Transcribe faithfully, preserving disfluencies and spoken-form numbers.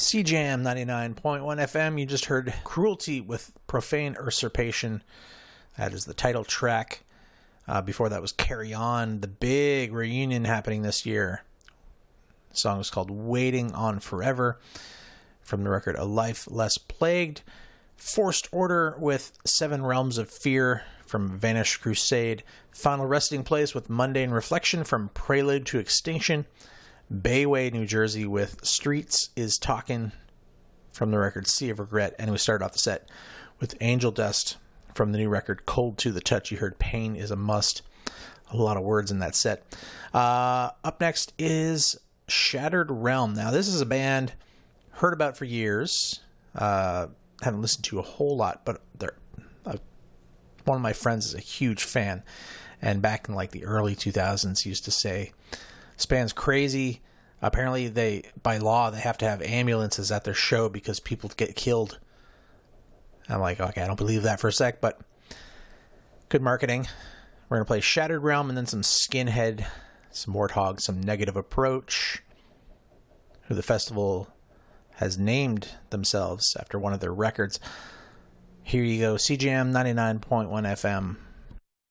C Jam ninety-nine point one F M. You just heard Cruelty with Profane Usurpation. That is the title track. Uh, before that was Carry On, the big reunion happening this year. The song is called Waiting on Forever from the record A Life Less Plagued. Forced Order with Seven Realms of Fear from Vanished Crusade. Final Resting Place with Mundane Reflection from Prelude to Extinction. Bayway, New Jersey with Streets Is Talkin' from the record Sea of Regret. And we started off the set with Angel Dust from the new record Cold to the Touch. You heard Pain Is a Must. A lot of words in that set. Uh, up next is Shattered Realm. Now, this is a band heard about for years. Uh, haven't listened to a whole lot, but they're, uh, one of my friends is a huge fan. And back in like the early two thousands, he used to say, this band's crazy. Apparently, they by law, they have to have ambulances at their show because people get killed. I'm like, okay, I don't believe that for a sec, but good marketing. We're going to play Shattered Realm and then some Skinhead, some Warthog, some Negative Approach, who the festival has named themselves after one of their records. Here you go, C J M ninety-nine point one F M.